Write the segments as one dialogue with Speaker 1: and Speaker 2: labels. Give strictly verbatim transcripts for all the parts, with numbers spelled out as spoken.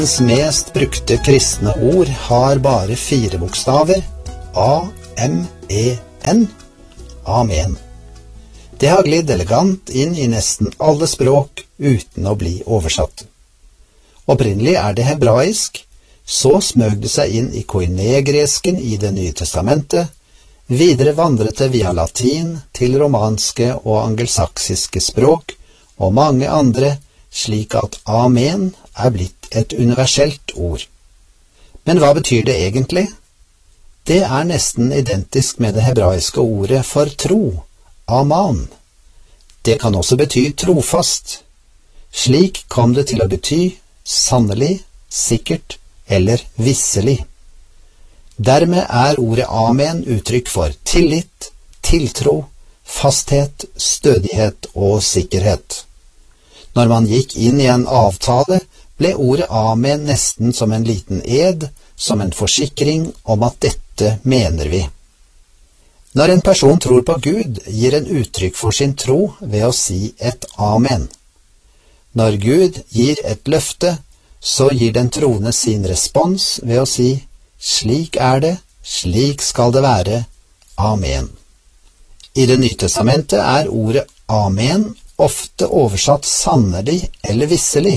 Speaker 1: Mest brukte kristne ord har bare fire bokstaver, A M E N, Amen. Det har glidd elegant inn i nesten alle språk uten å bli oversatt. Opprinnelig er det hebraisk, så smøg det seg inn i koinegresken i Det nye testamentet, videre vandret det via latin til romanske og angelsaksiske språk og mange andre, slik at amen er blitt et universelt ord. Men hva betyr det egentlig? Det er nesten identisk med det hebraiske ordet for tro, aman. Det kan også bety trofast. Slik kom det til å bety sannelig, sikkert eller visselig. Dermed er ordet amen uttrykk for tillit, tiltro, fasthet, stødighet og sikkerhet. Når man gikk inn i en avtale, ble ordet amen nesten som en liten ed, som en forsikring om at dette mener vi. Når en person tror på Gud, gir en uttrykk for sin tro ved å si et amen. Når Gud gir et løfte, så gir den troende sin respons ved å si slik er det, slik skal det være, amen. I Det nye testamentet er ordet amen ofte oversatt sannelig eller visselig.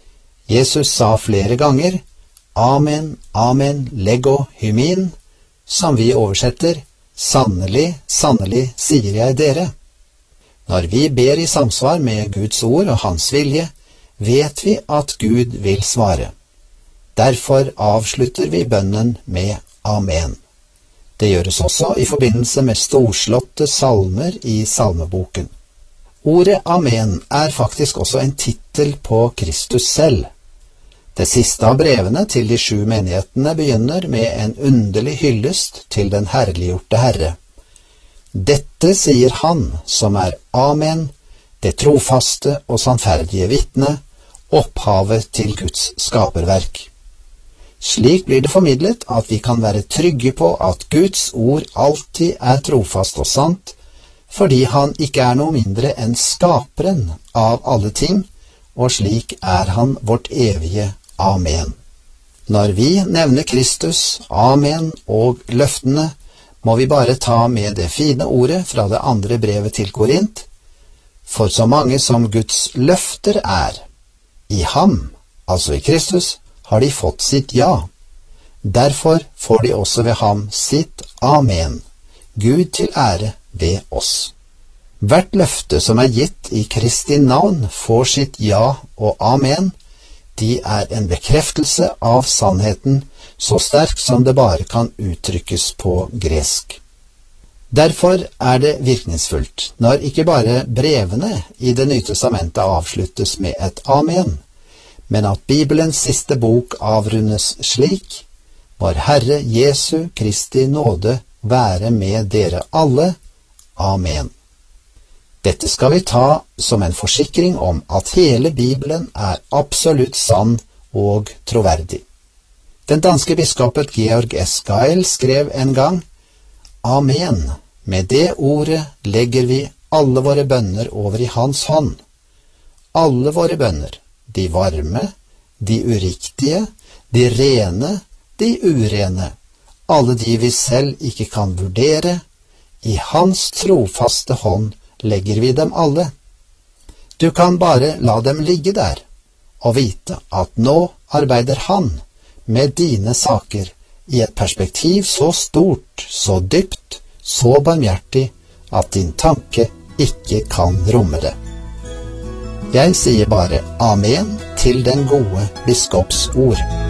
Speaker 1: Jesus sa flere ganger amen, amen, lego, hymin, som vi oversetter sannelig, sannelig sier jeg dere. Når vi ber i samsvar med Guds ord og hans vilje, vet vi at Gud vil svare. Derfor avslutter vi bønnen med amen. Det gjøres også i forbindelse med storslåtte salmer i salmeboken. Ordet amen er faktisk også en titel på Kristus selv. Det siste av brevene til de sju menighetene begynner med en underlig hyllest til den herliggjorte Herre. Dette sier han som er amen, det trofaste og sannferdige vitne, opphavet til Guds skaperverk. Slik blir det formidlet at vi kan være trygge på at Guds ord alltid er trofast og sant, fordi han ikke er noe mindre enn skaperen av alle ting, og slik er han vårt evige amen. Når vi nevner Kristus, amen og løftene, må vi bare ta med det fine ordet fra det andre brevet til Korint, for så mange som Guds løfter er, i ham, altså i Kristus, har de fått sitt ja. Derfor får de også ved ham sitt amen, Gud til ære ved oss. Hvert løfte som er gitt i Kristi navn får sitt ja og amen. De er en bekreftelse av sannheten, så sterk som det bare kan uttrykkes på gresk. Derfor er det virkningsfullt når ikke bare brevene i Det nye testamentet avsluttes med et amen, men at Bibelens siste bok avrundes slik: Vår Herre Jesu Kristi nåde være med dere alle. Amen. Dette skal vi ta som en forsikring om at hele Bibelen er absolutt sann og troverdig. Den danske biskopet Georg Esgail skrev en gang: Amen, med det ordet legger vi alle våre bønner over i hans hånd. Alle våre bønner, de varme, de uriktige, de rene, de urene, alle de vi selv ikke kan vurdere, i hans trofaste hånd legger vi dem alle. Du kan bare la dem ligge der, og vite at nå arbeider han med dine saker i et perspektiv så stort, så dypt, så barmhjertig, at din tanke ikke kan romme det. Jeg sier bare amen til den gode biskops ord.